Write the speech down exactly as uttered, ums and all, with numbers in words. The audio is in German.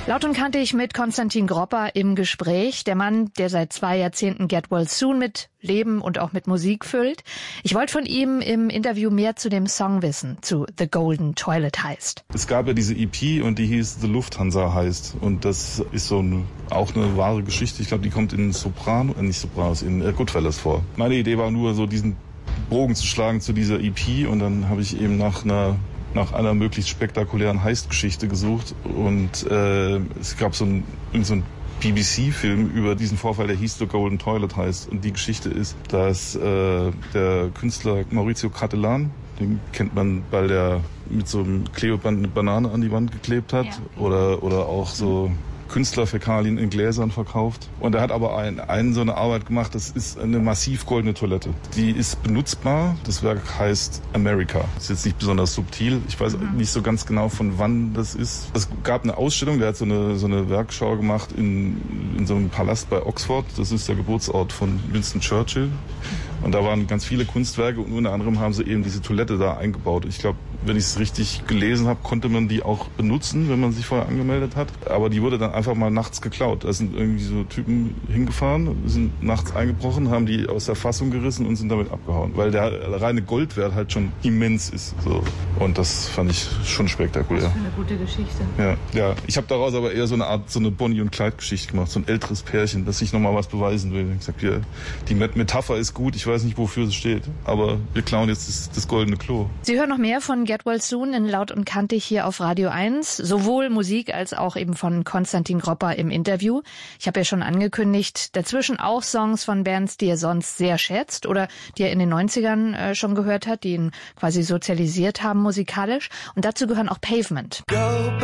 Laut und kantig mit Konstantin Gropper im Gespräch. Der Mann, der seit zwei Jahrzehnten Get Well Soon mit Leben und auch mit Musik füllt. Ich wollte von ihm im Interview mehr zu dem Song wissen, zu The Golden Toilet heißt. Es gab ja diese E P und die hieß The Lufthansa heißt. Und das ist so eine, auch eine wahre Geschichte. Ich glaube, die kommt in Soprano, äh nicht Sopranos, in äh, Goodfellas vor. Meine Idee war nur so diesen Bogen zu schlagen zu dieser E P und dann habe ich eben nach einer nach einer möglichst spektakulären Heist-Geschichte gesucht und äh, es gab so einen so ein B B C-Film über diesen Vorfall, der hieß The Golden Toilet heißt. Und die Geschichte ist, dass äh, der Künstler Maurizio Cattelan, den kennt man, weil der mit so einem Klebeband eine Banane an die Wand geklebt hat, ja. oder oder auch so Künstlerfäkalien in Gläsern verkauft. Und er hat aber ein, einen so eine Arbeit gemacht, das ist eine massiv goldene Toilette. Die ist benutzbar. Das Werk heißt America. Ist jetzt nicht besonders subtil. Ich weiß mhm. nicht so ganz genau, von wann das ist. Es gab eine Ausstellung, der hat so eine, so eine Werkschau gemacht in, in so einem Palast bei Oxford. Das ist der Geburtsort von Winston Churchill. Und da waren ganz viele Kunstwerke und unter anderem haben sie eben diese Toilette da eingebaut. Ich glaube, wenn ich es richtig gelesen habe, konnte man die auch benutzen, wenn man sich vorher angemeldet hat. Aber die wurde dann einfach mal nachts geklaut. Da sind irgendwie so Typen hingefahren, sind nachts eingebrochen, haben die aus der Fassung gerissen und sind damit abgehauen. Weil der reine Goldwert halt schon immens ist. So. Und das fand ich schon spektakulär. Das ist eine gute Geschichte. Ja, ja. Ich habe daraus aber eher so eine Art, so eine Bonnie- und Clyde-Geschichte gemacht. So ein älteres Pärchen, das sich nochmal was beweisen will. Ich sag, ja, die Metapher ist gut, ich weiß nicht, wofür sie steht. Aber wir klauen jetzt das, das goldene Klo. Sie hören noch mehr von Get Well Soon in Laut und Kantig hier auf Radio eins. Sowohl Musik als auch eben von Konstantin Gropper im Interview. Ich habe ja schon angekündigt, dazwischen auch Songs von Bands, die er sonst sehr schätzt oder die er in den neunzigern äh, schon gehört hat, die ihn quasi sozialisiert haben musikalisch. Und dazu gehören auch Pavement. Go